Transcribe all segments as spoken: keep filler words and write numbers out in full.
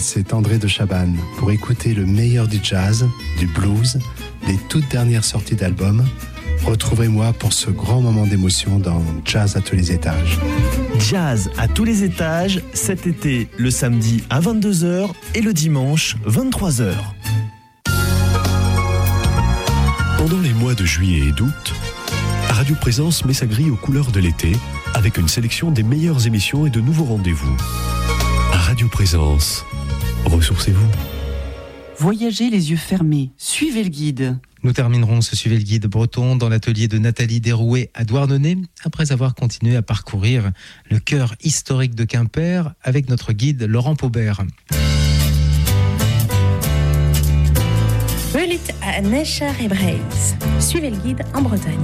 c'est André de Chabannes pour écouter le meilleur du jazz, du blues, des toutes dernières sorties d'albums. Retrouvez-moi pour ce grand moment d'émotion dans Jazz à tous les étages. Jazz à tous les étages, cet été, le samedi à vingt-deux heures et le dimanche vingt-trois heures. Pendant les mois de juillet et d'août, Radio Présence met sa grille aux couleurs de l'été avec une sélection des meilleures émissions et de nouveaux rendez-vous. Radio Présence, ressourcez-vous. Voyagez les yeux fermés, suivez le guide. Nous terminerons ce Suivez le guide breton dans l'atelier de Nathalie Derouet à Douarnenez, après avoir continué à parcourir le cœur historique de Quimper avec notre guide Laurent Paubert. Belit à Necher et Breis. Suivez le guide en Bretagne.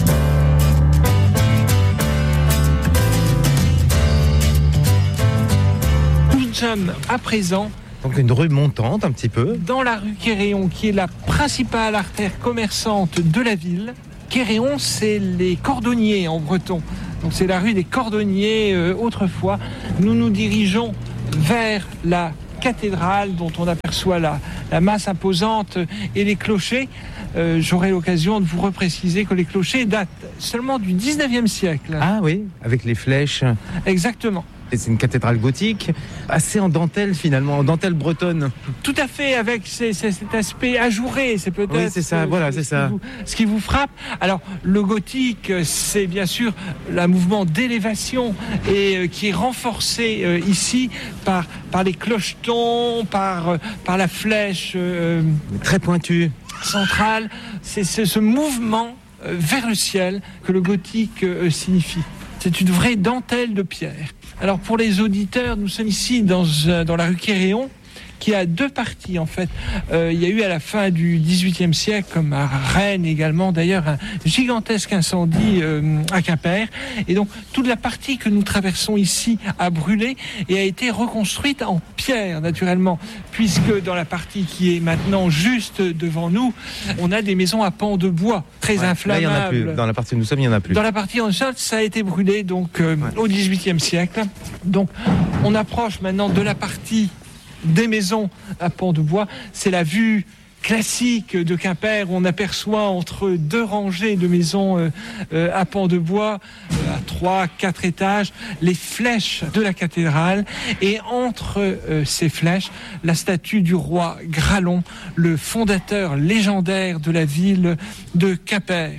Nous sommes à présent Donc une rue montante un petit peu. dans la rue Quéréon, qui est la principale artère commerçante de la ville. Quéréon, c'est les cordonniers en breton. Donc c'est la rue des cordonniers euh, autrefois. Nous nous dirigeons vers la cathédrale dont on aperçoit la, la masse imposante et les clochers. Euh, j'aurai l'occasion de vous repréciser que les clochers datent seulement du dix-neuvième siècle. Ah oui, avec les flèches. Exactement. Et c'est une cathédrale gothique, assez en dentelle finalement, en dentelle bretonne. Tout à fait, avec ces- ces- cet aspect ajouré, c'est peut-être Oui, c'est ça, euh, voilà, ce c'est qui ça. vous- ce qui vous frappe. Alors, le gothique, c'est bien sûr le mouvement d'élévation et euh, qui est renforcé euh, ici par, par les clochetons, par, euh, par la flèche euh, Très pointu. centrale. C'est c'est ce mouvement euh, vers le ciel que le gothique euh, signifie. C'est une vraie dentelle de pierre. Alors pour les auditeurs, nous sommes ici dans, euh, dans la rue Quéréon, qui a deux parties en fait. Euh, il y a eu à la fin du dix-huitième siècle, comme à Rennes également d'ailleurs, un gigantesque incendie euh, à Quimper. Et donc toute la partie que nous traversons ici a brûlé et a été reconstruite en pierre naturellement, puisque dans la partie qui est maintenant juste devant nous, on a des maisons à pans de bois très Ouais, là, il y en a inflammables. plus. Dans la partie où nous sommes, il n'y en a plus. Dans la partie en sol, ça a été brûlé donc euh, Ouais. au dix-huitième siècle. Donc on approche maintenant de la partie des maisons à pans de bois. C'est la vue classique de Quimper. On aperçoit entre deux rangées de maisons euh, euh, à pans de bois, euh, à trois, quatre étages, les flèches de la cathédrale. Et entre euh, ces flèches, la statue du roi Gralon, le fondateur légendaire de la ville de Quimper.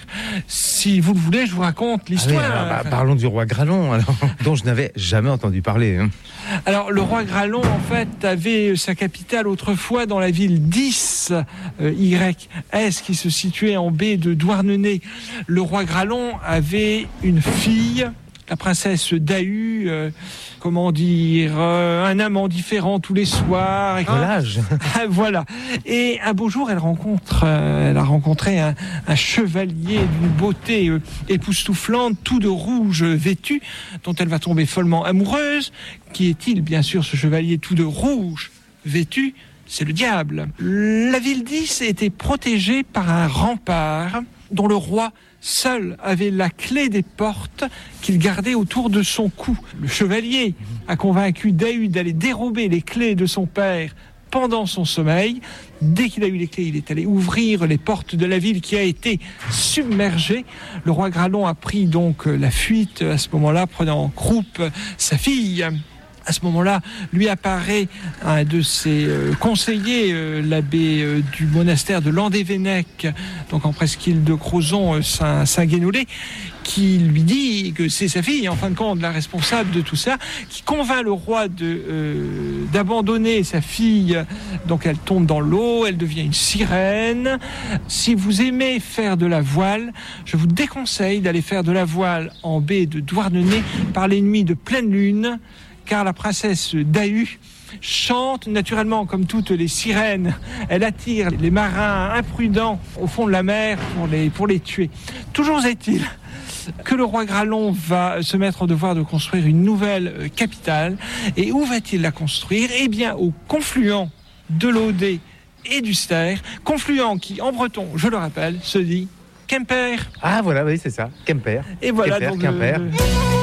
Si vous le voulez, je vous raconte Ah oui, l'histoire. alors, bah, parlons du roi Gralon, alors, dont je n'avais jamais entendu parler. hein. Alors, le roi Gralon, en fait, avait sa capitale autrefois dans la ville d'Is, euh, Y S, qui se situait en baie de Douarnenez. Le roi Gralon avait une fille, la princesse Dahu, euh, comment dire, euh, un amant différent tous les soirs. Et Collage. Ah, voilà. Et un beau jour, elle rencontre, euh, elle a rencontré un, un chevalier d'une beauté euh, époustouflante, tout de rouge euh, vêtu, dont elle va tomber follement amoureuse. Qui est-il, bien sûr, ce chevalier tout de rouge vêtu? C'est le diable. La ville d'Is était protégée par un rempart dont le roi seul avait la clé des portes qu'il gardait autour de son cou. Le chevalier a convaincu Dahu d'aller dérober les clés de son père pendant son sommeil. Dès qu'il a eu les clés, il est allé ouvrir les portes de la ville qui a été submergée. Le roi Gralon a pris donc la fuite à ce moment-là, prenant en croupe sa fille. À ce moment-là, lui apparaît un de ses euh, conseillers, euh, l'abbé euh, du monastère de Landévennec, donc en presqu'île de Crozon, euh, Saint, Saint-Guénolé, qui lui dit que c'est sa fille, en fin de compte, la responsable de tout ça, qui convainc le roi de, euh, d'abandonner sa fille. Donc elle tombe dans l'eau, elle devient une sirène. Si vous aimez faire de la voile, je vous déconseille d'aller faire de la voile en baie de Douarnenez par les nuits de pleine lune, car la princesse Dahu chante naturellement comme toutes les sirènes. Elle attire les marins imprudents au fond de la mer pour les, pour les tuer. Toujours est-il que le roi Gralon va se mettre en devoir de construire une nouvelle capitale. Et où va-t-il la construire? Eh bien, au confluent de l'Audet et du Ster, confluent qui, en breton, je le rappelle, se dit Quimper. Ah voilà, oui, c'est ça, Quimper. Et voilà Quimper, donc Quimper. le-